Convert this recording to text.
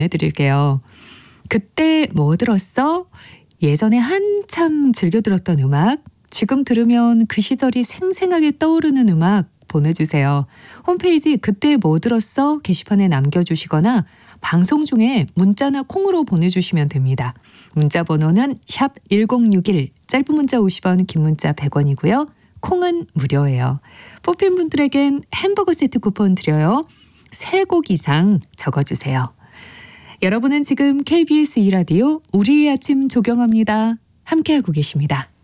보내드릴게요. 그때 뭐 들었어? 예전에 한참 즐겨 들었던 음악, 지금 들으면 그 시절이 생생하게 떠오르는 음악 보내주세요. 홈페이지 그때 뭐 들었어? 게시판에 남겨주시거나 방송 중에 문자나 콩으로 보내주시면 됩니다. 문자 번호는 샵 1061, 짧은 문자 50원, 긴 문자 100원이고요. 콩은 무료예요. 뽑힌 분들에겐 햄버거 세트 쿠폰 드려요. 3곡 이상 적어주세요. 여러분은 지금 KBS 2라디오 우리의 아침 조경합니다. 함께하고 계십니다.